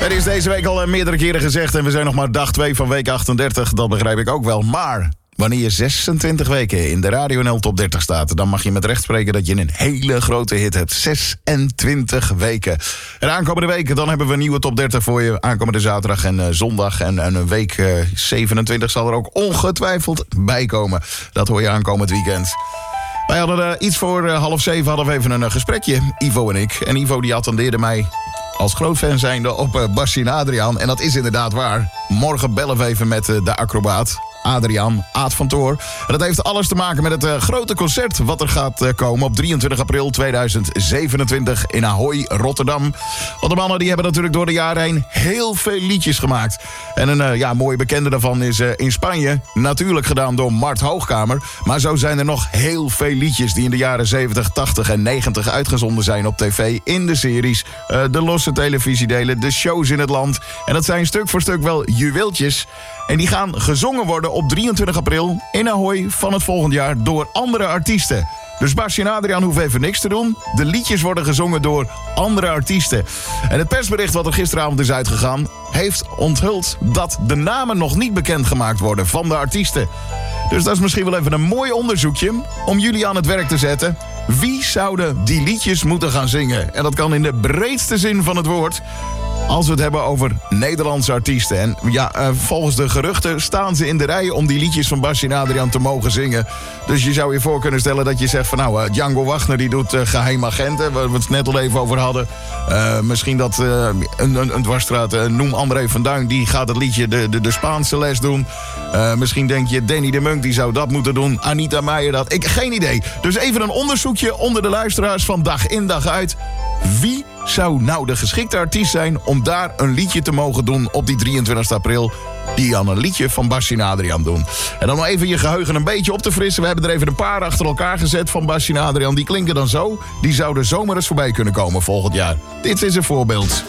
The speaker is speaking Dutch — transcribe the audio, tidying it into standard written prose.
Het is deze week al meerdere keren gezegd en we zijn nog maar dag 2 van week 38. Dat begrijp ik ook wel. Maar wanneer je 26 weken in de Radio NL Top 30 staat, dan mag je met recht spreken dat je een hele grote hit hebt. 26 weken. En aankomende weken dan hebben we een nieuwe Top 30 voor je. Aankomende zaterdag en zondag. En een week 27 zal er ook ongetwijfeld bij komen. Dat hoor je aankomend weekend. Wij hadden iets voor 6:30 hadden we even een gesprekje, Ivo en ik. En Ivo die attendeerde mij als groot fan zijnde op Bassie en Adriaan. En dat is inderdaad waar. Morgen bellen we even met de acrobaat Adriaan, Aad van Toor. En dat heeft alles te maken met het grote concert wat er gaat komen op 23 april 2027 in Ahoy, Rotterdam. Want de mannen die hebben natuurlijk door de jaren heen heel veel liedjes gemaakt. En een mooie bekende daarvan is in Spanje. Natuurlijk gedaan door Mart Hoogkamer. Maar zo zijn er nog heel veel liedjes die in de jaren 70, 80 en 90 uitgezonden zijn op tv. In de series, de losse televisiedelen, de shows in het land. En dat zijn stuk voor stuk wel juweeltjes. En die gaan gezongen worden op 23 april in Ahoy van het volgend jaar door andere artiesten. Dus Bassie en Adriaan hoeven even niks te doen. De liedjes worden gezongen door andere artiesten. En het persbericht wat er gisteravond is uitgegaan heeft onthuld dat de namen nog niet bekendgemaakt worden van de artiesten. Dus dat is misschien wel even een mooi onderzoekje om jullie aan het werk te zetten. Wie zouden die liedjes moeten gaan zingen? En dat kan in de breedste zin van het woord, als we het hebben over Nederlandse artiesten. En volgens de geruchten staan ze in de rij om die liedjes van Bassie en Adriaan te mogen zingen. Dus je zou je voor kunnen stellen dat je zegt van Django Wagner die doet Geheim Agenten, waar we het net al even over hadden. Misschien dat een dwarsstraat, noem André van Duin, die gaat het liedje de Spaanse les doen. Misschien denk je Danny de Munk, die zou dat moeten doen. Anita Meijer dat. Geen idee. Dus even een onderzoekje onder de luisteraars van dag in dag uit. Wie zou nou de geschikte artiest zijn om daar een liedje te mogen doen op die 23 april... die aan een liedje van Bassie en Adriaan doen. En dan nog even je geheugen een beetje op te frissen. We hebben er even een paar achter elkaar gezet van Bassie en Adriaan. Die klinken dan zo. Die zouden zomaar eens voorbij kunnen komen volgend jaar. Dit is een voorbeeld.